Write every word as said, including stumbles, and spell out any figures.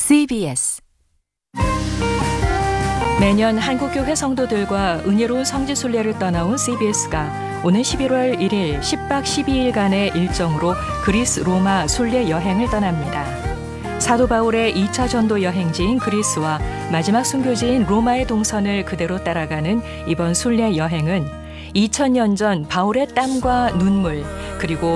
씨비에스 매년 한국교회 성도들과 은혜로운 성지순례를 떠나온 씨비에스가 오는 십일월 일일 십 박 십이 일간의 일정으로 그리스 로마 순례 여행을 떠납니다. 사도 바울의 이 차 전도 여행지인 그리스와 마지막 순교지인 로마의 동선을 그대로 따라가는 이번 순례 여행은 이천 년 전 바울의 땀과 눈물 그리고